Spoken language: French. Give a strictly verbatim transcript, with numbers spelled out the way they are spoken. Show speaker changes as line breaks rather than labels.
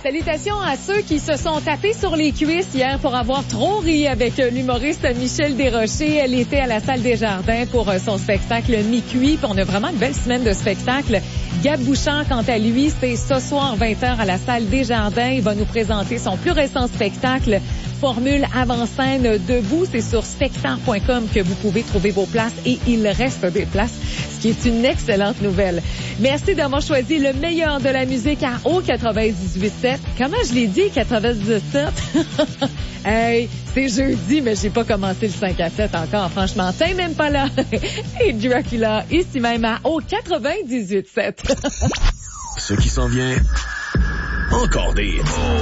Salutations à ceux qui se sont tapés sur les cuisses hier pour avoir trop ri avec l'humoriste Michel Desrochers. Elle était à la salle des Jardins pour son spectacle Mi-Cuit. On a vraiment une belle semaine de spectacle. Gab Bouchard, quant à lui, c'est ce soir vingt heures à la salle des Jardins. Il va nous présenter son plus récent spectacle, Formule avant-scène debout. C'est sur spectacle point com que vous pouvez trouver vos places et il reste des places, ce qui est une excellente nouvelle. Merci d'avoir choisi le meilleur de la musique à O quatre-vingt-dix-huit sept. Comment je l'ai dit, quatre-vingt-dix-huit sept? Hey, c'est jeudi, mais j'ai pas commencé le cinq à sept encore. Franchement, t'es même pas là. Et Dracula, ici même à O quatre-vingt-dix-huit sept.
Ce qui s'en vient, encore des hits.